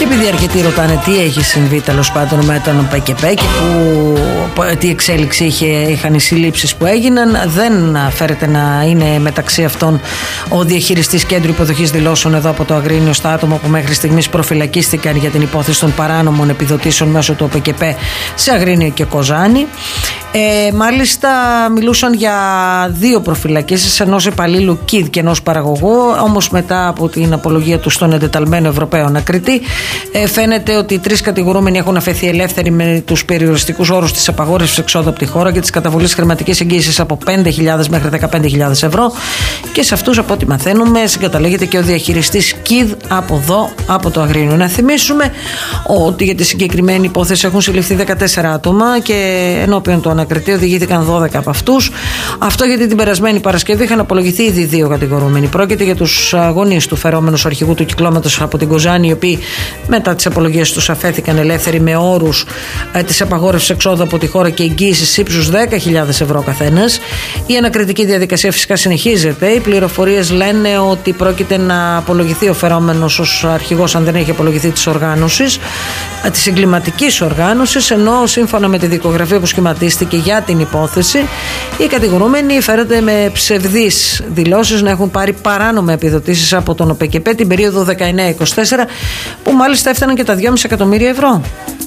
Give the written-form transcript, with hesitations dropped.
επειδή αρκετοί ρωτάνε τι έχει συμβεί τέλος πάντων με τον ΟΠΕΚΕΠΕ και τι εξέλιξη είχαν οι συλλήψεις που έγιναν, δεν φέρεται να είναι μεταξύ αυτών ο διαχειριστής κέντρου υποδοχής δηλώσεων εδώ από το Αγρίνιο στα άτομα που μέχρι στιγμής προφυλακίστηκαν για την υπόθεση των παράνομων επιδοτήσεων μέσω του ΟΠΕΚΕΠΕ σε Αγρίνιο και Κοζάνη. Μάλιστα μιλούσαν για 2 προφυλακίσεις, ενός υπαλλήλου ΚΙΔ και ενός παραγωγού, όμως μετά από την απολογία του στον εντεταλμένο Ευρωπαίο ανακριτή φαίνεται ότι οι 3 κατηγορούμενοι έχουν αφαιθεί ελεύθεροι με τους περιοριστικούς όρους της απαγόρευσης εξόδου από τη χώρα και της καταβολής χρηματικής εγγύησης από 5.000 μέχρι 15.000 ευρώ, και σε αυτούς, από ό,τι μαθαίνουμε, συγκαταλέγεται και ο διαχειριστής ΚΙΔ από εδώ, από το Αγρίνιο. Να θυμίσουμε ότι για τη συγκεκριμένη υπόθεση έχουν συλληφθεί 14 άτομα και ενώπιον του ανακριτή οδηγήθηκαν 12 από αυτούς. Αυτό γιατί την περασμένη Παρασκευή είχαν απολογηθεί ήδη 2 κατηγορούμενοι. Πρόκειται για τους γονείς του φερόμενους αρχηγού του κυκλώματος από την Κοζάνη, οι οποίοι μετά τις απολογίες τους αφέθηκαν ελεύθεροι με όρους της απαγόρευσης εξόδου από τη χώρα και εγγύησης ύψους 10.000 ευρώ καθένας. Η ανακριτική διαδικασία φυσικά συνεχίζεται. Οι πληροφορίες λένε ότι πρόκειται να απολογηθεί ο φερόμενος ως αρχηγός, αν δεν έχει απολογηθεί, της οργάνωσης, της εγκληματικής οργάνωσης, ενώ σύμφωνα με τη δικογραφία που σχηματίστηκε για την υπόθεση, οι κατηγορούμενοι φέρονται με ψευδείς δηλώσεις να έχουν πάρει παράνομα επιδοτήσεις από τον ΟΠΕΚΕΠΕ την περίοδο 19-24, που μάλιστα έφταναν και τα 2,5 εκατομμύρια ευρώ.